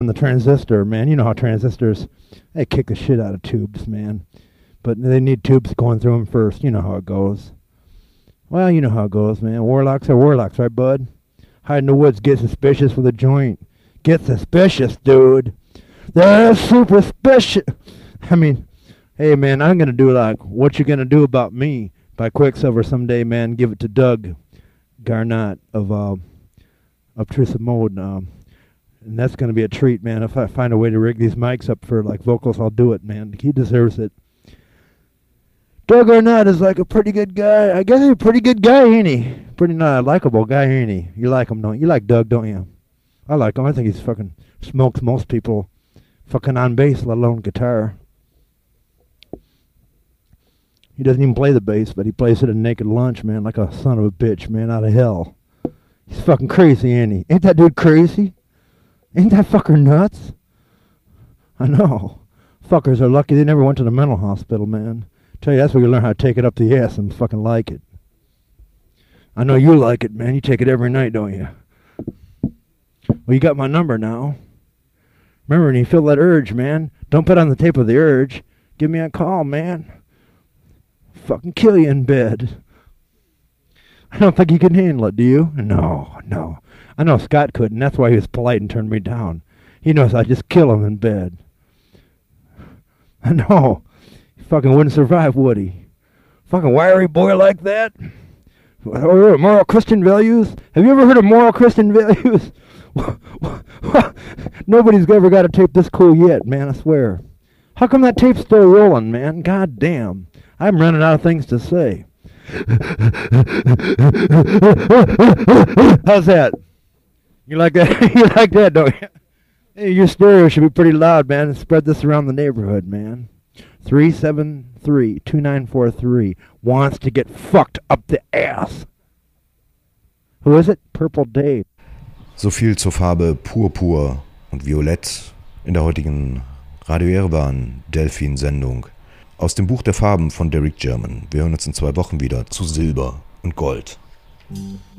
And the transistor, man, you know how transistors, they kick the shit out of tubes, man. But they need tubes going through them first. You know how it goes. Well, you know how it goes, man. Warlocks are warlocks, right, bud? Hide in the woods, get suspicious with a joint. Get suspicious, dude. They're super suspicious. I mean, hey, man, I'm going to do like What You Gonna Do About Me by Quicksilver someday, man. Give it to Doug Garnott of Obtrusive Mode. And that's going to be a treat, man. If I find a way to rig these mics up for like vocals, I'll do it, man. He deserves it. Doug Arnott is like a pretty good guy. I guess he's a pretty good guy, ain't he? Pretty not likable guy, ain't he? You like him, don't you? You like Doug, don't you? I like him. I think he's fucking smokes most people fucking on bass, let alone guitar. He doesn't even play the bass, but he plays it at Naked Lunch, man, like a son of a bitch, man, out of hell. He's fucking crazy, ain't he? Ain't that dude crazy? Ain't that fucker nuts? I know. Fuckers are lucky they never went to the mental hospital, man. Tell you, that's where you learn how to take it up the ass and fucking like it. I know you like it, man. You take it every night, don't you? Well, you got my number now. Remember, when you feel that urge, man, don't put on the tape of the urge. Give me a call, man. Fucking kill you in bed. I don't think you can handle it, do you? No. I know Scott couldn't. That's why he was polite and turned me down. He knows I'd just kill him in bed. I know. He fucking wouldn't survive, would he? Fucking wiry boy like that? Moral Christian values? Have you ever heard of moral Christian values? Nobody's ever got a tape this cool yet, man, I swear. How come that tape's still rolling, man? God damn. I'm running out of things to say. How's that? You like that? You like that, don't you? Hey, your stereo should be pretty loud, man. Spread this around the neighborhood, man. 373-2943 wants to get fucked up the ass. Who is it? Purple Dave. So viel zur Farbe Purpur und Violett in der heutigen Radio Jerewan Delfin-Sendung. Aus dem Buch der Farben von Derek German. Wir hören uns in 2 Wochen wieder zu Silber und Gold.